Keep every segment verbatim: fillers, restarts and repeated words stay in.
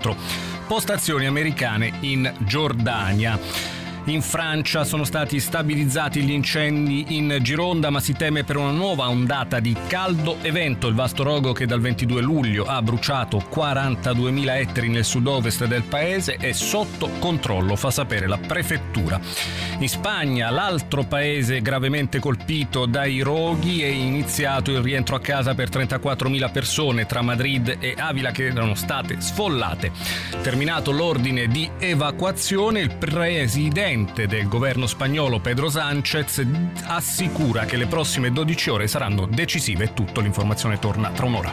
quattro postazioni americane in Giordania. In Francia sono stati stabilizzati gli incendi in Gironda, ma si teme per una nuova ondata di caldo e vento. Il vasto rogo che dal ventidue luglio ha bruciato quarantaduemila ettari nel sud-ovest del paese è sotto controllo, fa sapere la prefettura. In Spagna, l'altro paese gravemente colpito dai roghi, è iniziato il rientro a casa per trentaquattromila persone tra Madrid e Avila che erano state sfollate. Terminato l'ordine di evacuazione, il presidente del governo spagnolo Pedro Sánchez assicura che le prossime dodici ore saranno decisive. Tutto, l'informazione torna tra un'ora.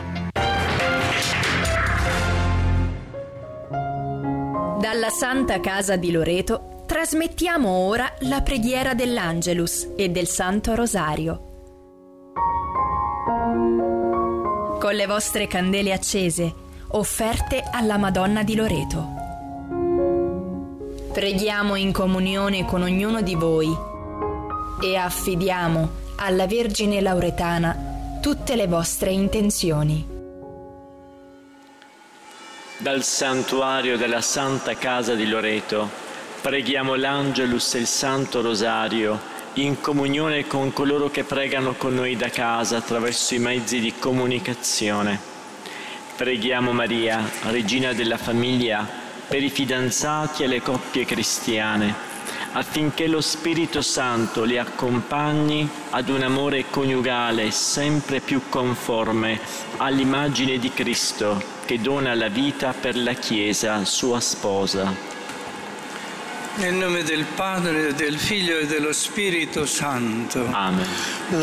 Dalla Santa Casa di Loreto trasmettiamo ora la preghiera dell'Angelus e del Santo Rosario. Con le vostre candele accese, offerte alla Madonna di Loreto. Preghiamo in comunione con ognuno di voi e affidiamo alla Vergine Lauretana tutte le vostre intenzioni. Dal santuario della Santa Casa di Loreto preghiamo l'Angelus e il Santo Rosario in comunione con coloro che pregano con noi da casa attraverso i mezzi di comunicazione. Preghiamo Maria, Regina della Famiglia, per i fidanzati e le coppie cristiane, affinché lo Spirito Santo li accompagni ad un amore coniugale sempre più conforme all'immagine di Cristo che dona la vita per la Chiesa, sua sposa. Nel nome del Padre, del Figlio e dello Spirito Santo. Amen.